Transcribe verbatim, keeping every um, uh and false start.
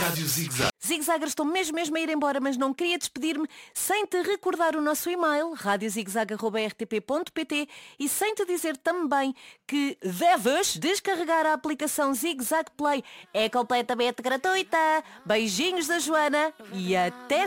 Rádio Zig-Zag. Zig-Zagger, estou mesmo mesmo a ir embora, mas não queria despedir-me sem te recordar o nosso e-mail, rádio zigzag arroba r t p ponto p t, e sem te dizer também que deves descarregar a aplicação Zig-Zag Play. É completamente gratuita. Beijinhos da Joana e até